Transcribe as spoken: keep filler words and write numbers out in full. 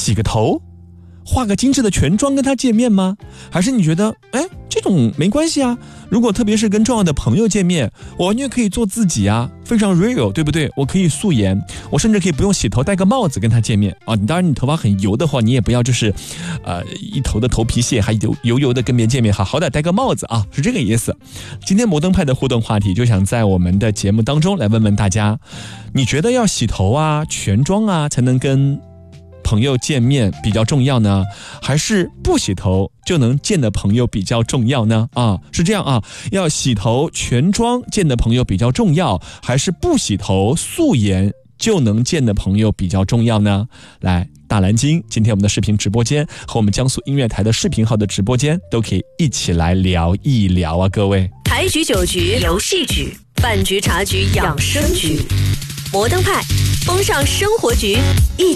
洗个头，化个精致的全妆跟他见面吗？还是你觉得哎，这种没关系啊，如果特别是跟重要的朋友见面，我完全可以做自己啊，非常 real， 对不对？我可以素颜，我甚至可以不用洗头，戴个帽子跟他见面啊。你当然你头发很油的话，你也不要就是呃一头的头皮屑还油油油的跟别人见面，好好歹戴个帽子啊，是这个意思。今天摩登派的互动话题就想在我们的节目当中来问问大家，你觉得要洗头啊全妆啊才能跟朋友见面比较重要呢，还是不洗头就能见的朋友比较重要呢？啊，是这样啊，要洗头全妆见的朋友比较重要，还是不洗头素颜就能见的朋友比较重要呢？来，大蓝鲸今天我们的视频直播间和我们江苏音乐台的视频号的直播间都可以一起来聊一聊啊，各位。 牌局酒局游戏局，饭局茶局养生局，摩登派风尚生活局一起